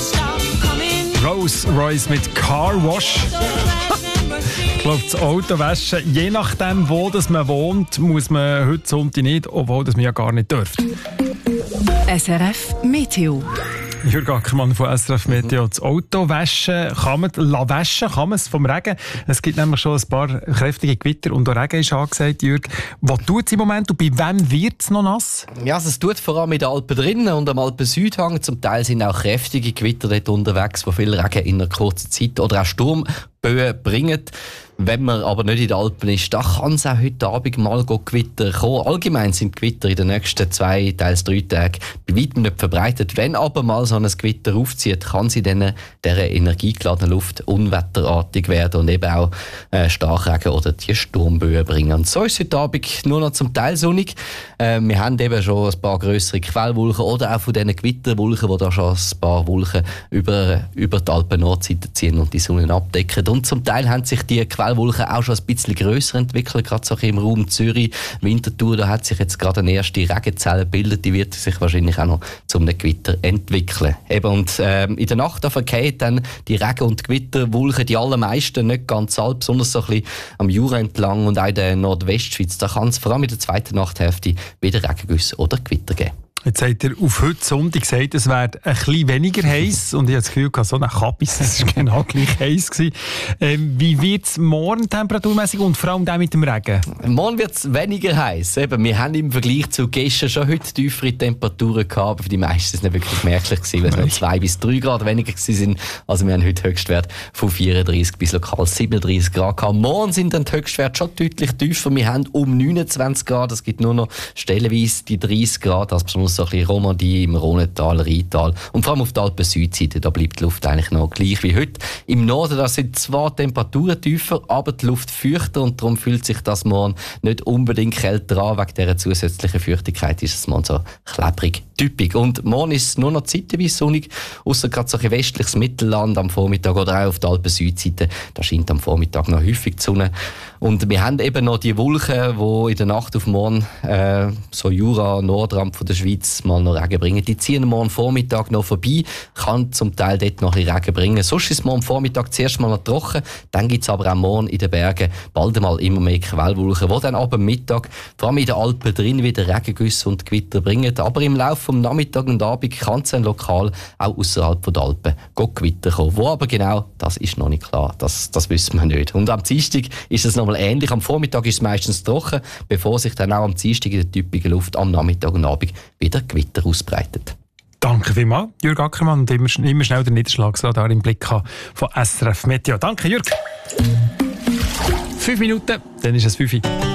Rolls-Royce mit Car Wash. Ich glaube, das Auto waschen, je nachdem, wo das man wohnt, muss man heute Sonntag nicht, obwohl das man ja gar nicht dürfte. SRF Meteo. Jürg Ackermann von SRF Meteo. Das Auto waschen, kann man es vom Regen? Es gibt nämlich schon ein paar kräftige Gewitter und auch Regen ist angesagt, Jürg. Was tut es im Moment und bei wem wird es noch nass? Ja, also es tut vor allem in den Alpen drinnen und am Alpen-Südhang. Zum Teil sind auch kräftige Gewitter dort unterwegs, die viel Regen in einer kurzen Zeit oder auch Sturmböen bringen. Wenn man aber nicht in den Alpen ist, da kann es auch heute Abend mal Gewitter kommen. Allgemein sind Gewitter in den nächsten 2, teils 3 Tagen bei weitem nicht verbreitet. Wenn aber mal so ein Gewitter aufzieht, kann sie dann dieser energiegeladenen Luft unwetterartig werden und eben auch Starkregen oder die Sturmböen bringen. Und so ist es heute Abend nur noch zum Teil sonnig. Wir haben eben schon ein paar grössere Quellwolken oder auch von diesen Gewitterwolken, die da schon ein paar Wolken über die Alpen-Nordseite ziehen und die Sonne abdecken. Und zum Teil haben sich die Quellwolken auch schon ein bisschen grösser entwickelt, gerade so im Raum Zürich, Winterthur, da hat sich jetzt gerade eine erste Regenzelle gebildet, die wird sich wahrscheinlich auch noch zu einem Gewitter entwickeln. Und in der Nacht verkehren dann die Regen- und Gewitterwolken, die allermeisten, nicht ganz alt, besonders so ein bisschen am Jura entlang und auch in der Nordwestschweiz, da kann es vor allem in der zweiten Nachthälfte wieder Regengüsse oder Gewitter geben. Jetzt habt ihr auf heute Sonntag gesagt, es wäre ein bisschen weniger heiß und ich habe das Gefühl, so eine Kappis, das war genau gleich heiß gewesen. Wie wird es morgen temperaturmäßig und vor allem auch mit dem Regen? Morgen wird es weniger heiß. Wir haben im Vergleich zu gestern schon heute tiefere Temperaturen gehabt, aber für die meisten ist es nicht wirklich merklich gewesen, weil es noch 2 bis 3 Grad weniger waren. Also wir haben heute Höchstwert von 34 bis lokal 37 Grad gehabt. Morgen sind dann die Höchstwerte schon deutlich tiefer. Wir haben um 29 Grad. Es gibt nur noch stellenweise die 30 Grad, also besonders so ein bisschen Romandie im Rhonetal, Rheintal und vor allem auf der Alpen-Südseite, da bleibt die Luft eigentlich noch gleich wie heute. Im Norden, da sind zwar Temperaturen tiefer, aber die Luft feuchter und darum fühlt sich das morgen nicht unbedingt kälter an. Wegen dieser zusätzlichen Feuchtigkeit ist es morgen so klebrig typisch. Und morgen ist es nur noch zeitweise sonnig, ausser gerade so ein westliches Mittelland am Vormittag oder auch auf der Alpen-Südseite, da scheint am Vormittag noch häufig die Sonne. Und wir haben eben noch die Wolken, die in der Nacht auf morgen so Jura, Nordrand von der Schweiz mal noch Regen bringen. Die ziehen morgen Vormittag noch vorbei, kann zum Teil dort noch ein bisschen Regen bringen. Sonst ist es morgen Vormittag zuerst mal noch trocken, dann gibt es aber auch morgen in den Bergen bald einmal immer mehr Quellwolken, die dann ab dem Mittag, vor allem in den Alpen drin, wieder Regengüsse und Gewitter bringen. Aber im Laufe vom Nachmittag und Abend kann es dann lokal auch außerhalb der Alpen Gewitter kommen. Wo aber genau, das ist noch nicht klar. Das wissen wir nicht. Und am Dienstag ist es nochmal ähnlich. Am Vormittag ist es meistens trocken, bevor sich dann auch am Dienstag in der typischen Luft am Nachmittag und Abend wieder Gewitter ausbreitet. Danke vielmals, Jürg Ackermann, und immer schnell den Niederschlagsradar im Blick haben von SRF Meteo. Danke, Jürg. 5 Minuten, dann ist es 5 Uhr.